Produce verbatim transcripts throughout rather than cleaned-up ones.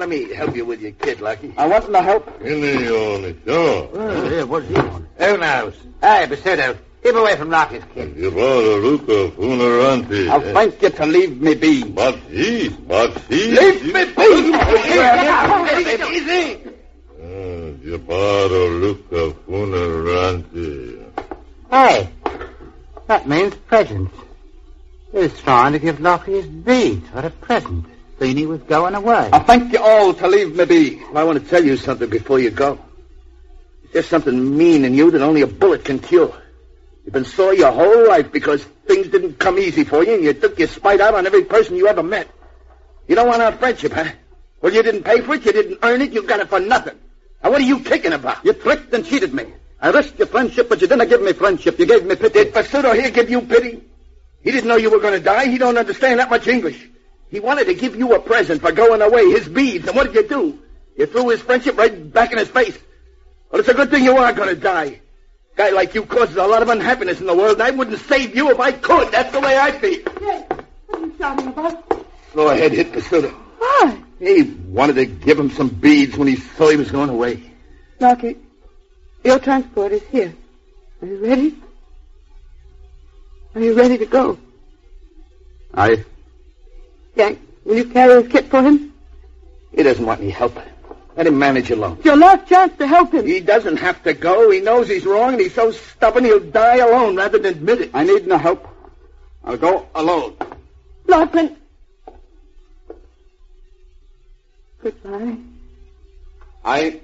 let me help you with your kid, Lucky. I want no help. Any on it, no. Oh, yeah, what's he on? Who knows? Hey, Basilio, keep away from Lucky's kid. You bought Luca Funerante. I'll thank you to leave me be. But he, but he... Leave me be! Easy. You bought Luca Funerante. Hey, that means presents. He's trying to give Lucky his beads for a present. Seen he was going away. I thank you all to leave me be. Well, I want to tell you something before you go. There's something mean in you that only a bullet can cure. You've been sore your whole life because things didn't come easy for you, and you took your spite out on every person you ever met. You don't want our friendship, huh? Well, you didn't pay for it, you didn't earn it, you got it for nothing. Now, what are you kicking about? You tricked and cheated me. I risked your friendship, but you didn't give me friendship. You gave me pity. Did Basuto here give you pity? He didn't know you were going to die. He don't understand that much English. He wanted to give you a present for going away, his beads. And what did you do? You threw his friendship right back in his face. Well, it's a good thing you are going to die. A guy like you causes a lot of unhappiness in the world, and I wouldn't save you if I could. That's the way I feel. Yes. What are you shouting about? Go ahead, hit Basuto. Why? He wanted to give him some beads when he saw he was going away. Lucky, your transport is here. Are you ready? Are you ready to go? Aye. Yank, will you carry his kit for him? He doesn't want any help. Let him manage alone. It's your last chance to help him. He doesn't have to go. He knows he's wrong, and he's so stubborn he'll die alone rather than admit it. I need no help. I'll go alone. Lachlan. Goodbye. I...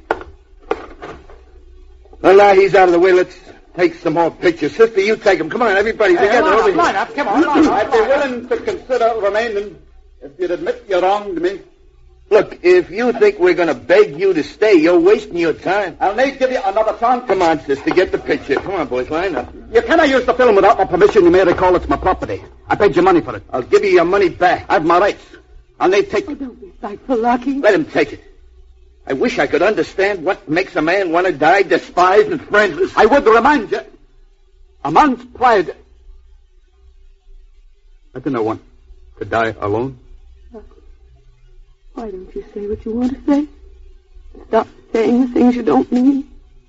Well, now he's out of the way. Let's take some more pictures. Sister, you take them. Come on, everybody Hey, together line over up, here. line up. Come on, line up. I'd be willing to consider remaining if you'd admit you wronged me. Look, if you think we're going to beg you to stay, you're wasting your time. I'll need to give you another chance. Come on, sister, get the picture. Come on, boys, line up. You cannot use the film without my permission. You may recall it's my property. I paid you money for it. I'll give you your money back. I have my rights. I'll need to take Oh, it. don't be spiteful, Lucky. Let him take it. I wish I could understand what makes a man want to die despised and friendless. I would remind you, a man's pride. I do not want to die alone. Why don't you say what you want to say? Stop saying the things you don't mean.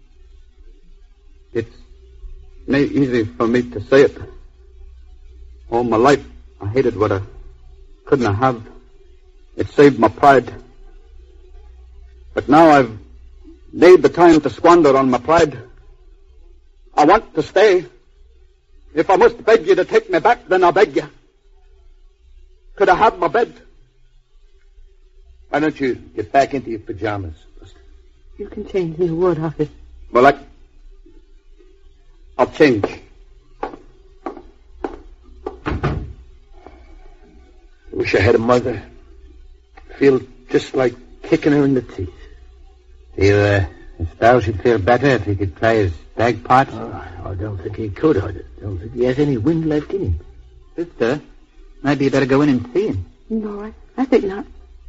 It's not easy for me to say it. All my life, I hated what I couldn't have. It saved my pride. But now I've made the time to squander on my pride. I want to stay. If I must beg you to take me back, then I'll beg you. Could I have my bed? Why don't you get back into your pajamas? You can change in the ward office. Well, I... I'll change. I wish I had a mother. I feel just like kicking her in the teeth. You, uh, suppose he'd feel better if he could play his bagpipes? Oh, I don't think he could. I don't think he has any wind left in him. Sister, maybe you better go in and see him. No, I, I think not.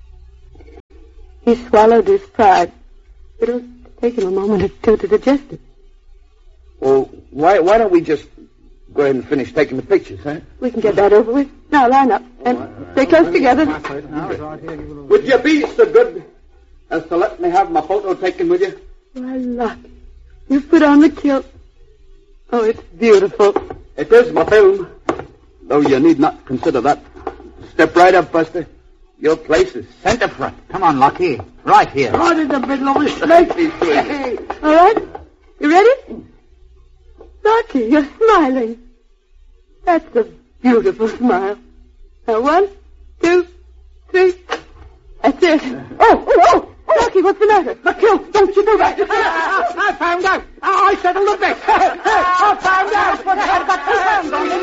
He swallowed his pride. It'll take him a moment or two to digest it. Well, why why don't we just go ahead and finish taking the pictures, huh? We can get that over with. Now, line up. And stay close together. Would you be so good as to let me have my photo taken with you? Why, Lucky, you put on the kilt. Oh, it's beautiful. It is my film, though you need not consider that. Step right up, Buster. Your place is Center front. Come on, Lucky. Right here. Right in the middle of the snake. Hey, all right? You ready? Lucky, you're smiling. That's a beautiful smile. Now, one, two, three. That's it. Oh, oh, oh. Lucky, what's the matter? The kilt. Don't you do that. I found out. I settled the bet. I found out. I've got two hands on him.